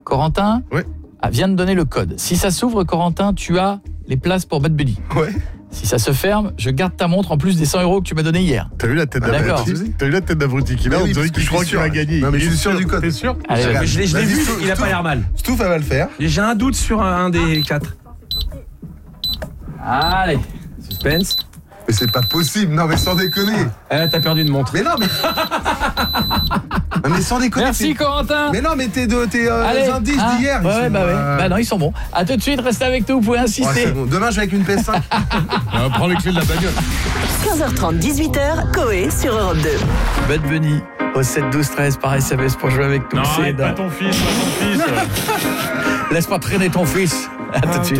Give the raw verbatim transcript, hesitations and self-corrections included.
Corentin Ouais. ah, vient de donner le code. Si ça s'ouvre, Corentin, tu as les places pour Bad Bunny. Ouais. Si ça se ferme, je garde ta montre en plus des cent euros que tu m'as donné hier. T'as vu la tête Ah, d'accord. d'abruti T'as vu la tête d'abruti qu'il a? Mais On oui, dirait parce que qu'il je croit suis qu'il va sûr. gagner. Non, mais je suis sûr du code. T'es sûr? Allez, Regarde, Mais je l'ai, je l'ai vas-y, vu, Stouff, il a pas Stouff. l'air mal. Stouff, elle va le faire. J'ai un doute sur un, un des quatre. Allez. Suspense. Mais c'est pas possible. Non, mais sans déconner. Ah, t'as perdu une montre. Mais non, mais. Non, mais sans déconner. Merci t'es- Corentin. Mais non, mais tes, de, tes euh, Allez. indices hein d'hier. ils Ouais, sont, bah ouais. euh, Bah non, ils sont bons. À tout de suite, restez avec nous, vous pouvez ouais, insister. c'est bon. Demain, je vais avec une P S cinq. Ah, prends les clés de la bagnole. quinze heures trente, dix-huit heures, Coé sur Europe deux. Bad Bunny au sept douze treize par S M S pour jouer avec nous. Non, C'est arrête pas dans- ton fils, pas ton fils. Laisse pas traîner ton fils. À tout de suite.